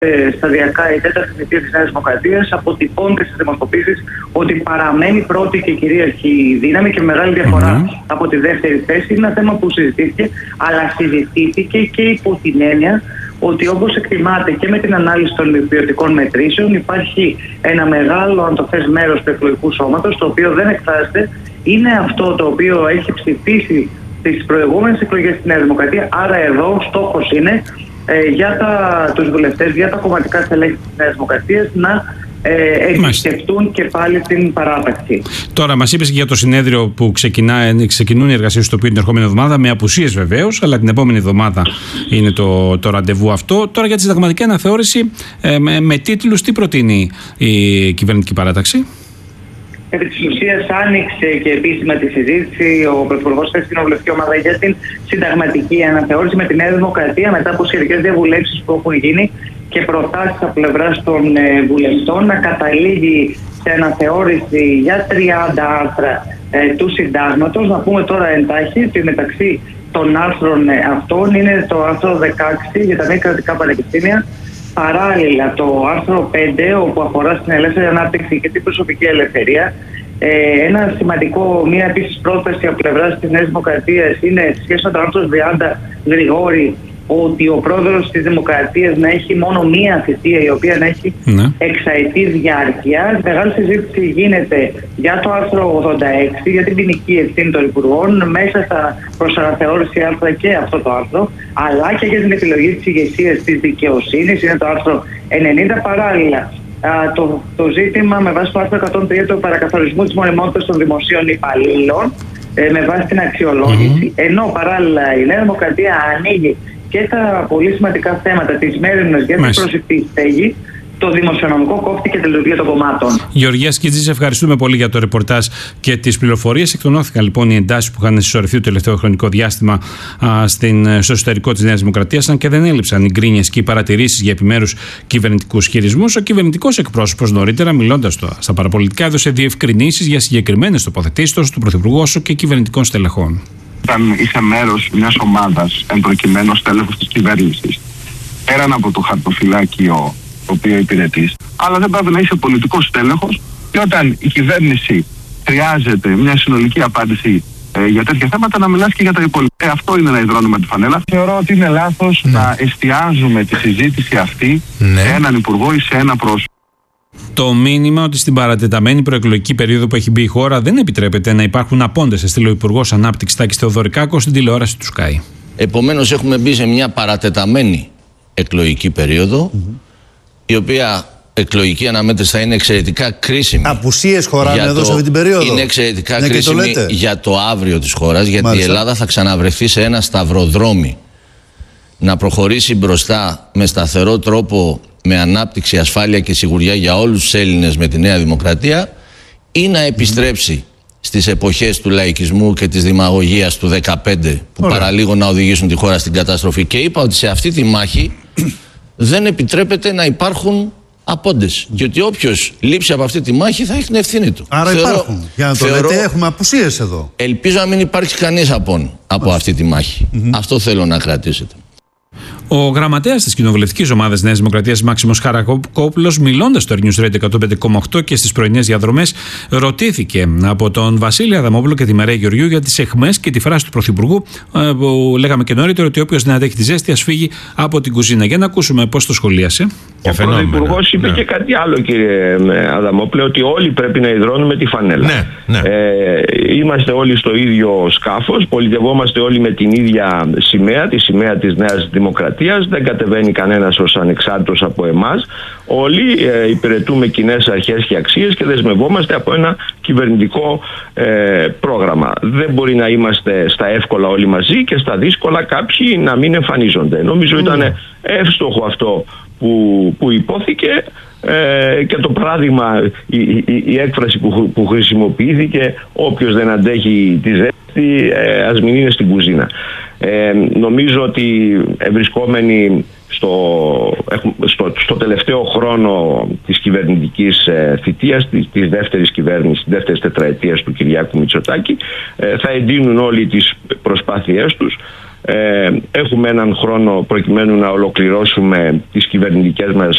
σταδιακά η τέταρτη θητεία της Νέας Δημοκρατίας, αποτυπώνεται στις δημοσκοπήσεις ότι παραμένει πρώτη και κυρίαρχη δύναμη και μεγάλη διαφορά από τη δεύτερη θέση. Είναι ένα θέμα που συζητήθηκε, αλλά συζητήθηκε και υπό την έννοια ότι, όπως εκτιμάται και με την ανάλυση των ποιοτικών μετρήσεων, υπάρχει ένα μεγάλο, αν το θες, μέρος του εκλογικού σώματος, το οποίο δεν εκφράζεται. Είναι αυτό το οποίο έχει ψηφίσει στις προηγούμενες εκλογές στη Νέα Δημοκρατία. Άρα εδώ ο στόχος είναι για τους βουλευτές, για τα κομματικά στελέχη της Νέας Δημοκρατίας να επισκεφτούν και πάλι την παράταξη. Τώρα, μας είπες και για το συνέδριο που ξεκινούν οι εργασίες στο οποίο την ερχόμενη εβδομάδα, με απουσίες βεβαίως, αλλά την επόμενη εβδομάδα είναι το ραντεβού αυτό. Τώρα για τη συνταγματική αναθεώρηση, με τίτλους, τι προτείνει η κυβερνητική παράταξη? Επί της ουσίας άνοιξε και επίσημα τη συζήτηση ο Πρωθυπουργός στην Κοινοβουλευτική Ομάδα για την συνταγματική αναθεώρηση με τη Νέα Δημοκρατία, μετά από σχετικές διαβουλεύσεις που έχουν γίνει και προτάσεις από πλευράς των βουλευτών, να καταλήγει σε αναθεώρηση για 30 άρθρα του συντάγματος. Να πούμε τώρα εντάχει ότι μεταξύ των άρθρων αυτών είναι το άρθρο 16 για τα μη κρατικά πανεπιστήμια. Παράλληλα, το άρθρο 5, όπου αφορά στην ελεύθερη ανάπτυξη και την προσωπική ελευθερία. Ένα σημαντικό, μία επίσης πρόταση από πλευράς της Νέας Δημοκρατίας είναι σχέση με το άρθρο 30 Γρηγόρη, ότι ο πρόεδρος της Δημοκρατίας να έχει μόνο μία θητεία, η οποία να έχει εξαετή διάρκεια. Μεγάλη συζήτηση γίνεται για το άρθρο 86, για την ποινική ευθύνη των υπουργών, μέσα στα προς αναθεώρηση άρθρα και αυτό το άρθρο, αλλά και για την επιλογή της ηγεσίας της δικαιοσύνης, είναι το άρθρο 90. Παράλληλα, το ζήτημα με βάση το άρθρο 103 του παρακαθορισμού της μονιμότητας των δημοσίων υπαλλήλων, με βάση την αξιολόγηση, ενώ παράλληλα η Νέα Δημοκρατία ανοίγει και τα πολύ σημαντικά θέματα της μέρημνας για την προσωπική στέγη, το δημοσιονομικό κόφτη και τη λειτουργία των κομμάτων. Γεωργία Σκίτζη, ευχαριστούμε πολύ για το ρεπορτάζ και τις πληροφορίες. Εκτονώθηκαν λοιπόν οι εντάσεις που είχαν συσσωρευτεί το τελευταίο χρονικό διάστημα στο εσωτερικό της Νέας Δημοκρατίας, αν και δεν έλειψαν οι γκρίνιες και οι παρατηρήσεις για επιμέρους κυβερνητικούς χειρισμούς. Ο κυβερνητικός εκπρόσωπος νωρίτερα, μιλώντας στα παραπολιτικά, έδωσε διευκρινήσεις για συγκεκριμένες τοποθετήσεις τόσο του Πρωθυπουργού όσο και κυβερνητικών στελεχών. Όταν είσαι μέρος μιας ομάδας, εν προκειμένου στέλεχος της κυβέρνησης, πέραν από το χαρτοφυλάκιο το οποίο υπηρετείς, αλλά δεν πρέπει να είσαι πολιτικός στέλεχος, και όταν η κυβέρνηση χρειάζεται μια συνολική απάντηση για τέτοια θέματα, να μιλάς και για τα υπόλοιπα. Αυτό είναι να υδρώνουμε τη φανέλα. Θεωρώ ότι είναι λάθος να εστιάζουμε τη συζήτηση αυτή σε έναν υπουργό ή σε ένα πρόσωπο. Το μήνυμα ότι στην παρατεταμένη προεκλογική περίοδο που έχει μπει η χώρα δεν επιτρέπεται να υπάρχουν απόντες, έστειλε ο Υπουργός Ανάπτυξης Τάκης Θεοδωρικάκος στην τηλεόραση του Sky. Επομένως, έχουμε μπει σε μια παρατεταμένη εκλογική περίοδο, η οποία εκλογική αναμέτρηση θα είναι εξαιρετικά κρίσιμη. Απουσίες χωράνε εδώ σε αυτή την περίοδο. Είναι εξαιρετικά κρίσιμη για το αύριο της χώρας, γιατί η Ελλάδα θα ξαναβρεθεί σε ένα σταυροδρόμι. Να προχωρήσει μπροστά με σταθερό τρόπο, με ανάπτυξη, ασφάλεια και σιγουριά για όλους τους Έλληνες με τη Νέα Δημοκρατία, ή να επιστρέψει στις εποχές του λαϊκισμού και της δημαγωγίας του 2015, που παραλίγο να οδηγήσουν τη χώρα στην καταστροφή. Και είπα ότι σε αυτή τη μάχη δεν επιτρέπεται να υπάρχουν απόντες. Και ότι όποιος λείψει από αυτή τη μάχη θα έχει την ευθύνη του. Άρα υπάρχουν. Για να το λέτε, έχουμε απουσίες εδώ. Ελπίζω να μην υπάρχει κανείς απόν από αυτή τη μάχη. Αυτό θέλω να κρατήσετε. Ο γραμματέας της κοινοβουλευτικής ομάδας Νέας Δημοκρατίας, Μάξιμος Χαρακόπουλος, μιλώντας στο News Radio 105,8 και στις πρωινές διαδρομές, ρωτήθηκε από τον Βασίλη Αδαμόπουλο και τη Μαρία Γεωργιού για τις αιχμές και τη φράση του Πρωθυπουργού, που λέγαμε και νωρίτερα, ότι όποιος δεν αντέχει τη ζέστη ας φύγει από την κουζίνα. Για να ακούσουμε πώς το σχολίασε. Ο Πρωθυπουργός είπε και κάτι άλλο, κύριε Αδαμόπουλε, ότι όλοι πρέπει να υδρώνουμε τη φανέλα. Είμαστε όλοι στο ίδιο σκάφος, πολιτευόμαστε όλοι με την ίδια σημαία, τη σημαία της Νέας Δημοκρατίας. Δεν κατεβαίνει κανένας ως ανεξάρτητος από εμάς. Όλοι υπηρετούμε κοινές αρχές και αξίες και δεσμευόμαστε από ένα κυβερνητικό πρόγραμμα. Δεν μπορεί να είμαστε στα εύκολα όλοι μαζί και στα δύσκολα κάποιοι να μην εμφανίζονται. Νομίζω ήταν εύστοχο αυτό που υπόθηκε, και το παράδειγμα, η έκφραση που χρησιμοποιήθηκε, όποιος δεν αντέχει τη ζέστη ας μην είναι στην κουζίνα. Νομίζω ότι βρισκόμενοι στο τελευταίο χρόνο της κυβερνητικής θητείας, της δεύτερης κυβέρνησης, της δεύτερης τετραετίας του Κυριάκου Μητσοτάκη, θα εντείνουν όλοι τις προσπάθειές τους. Έχουμε έναν χρόνο προκειμένου να ολοκληρώσουμε τις κυβερνητικές μας